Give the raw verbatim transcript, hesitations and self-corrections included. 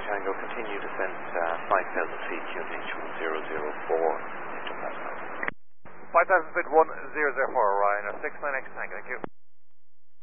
Tango, continue descent uh, five thousand feet, Q N H one zero zero four. five thousand feet, one zero zero four, Ryan, six nine X Tango, thank you.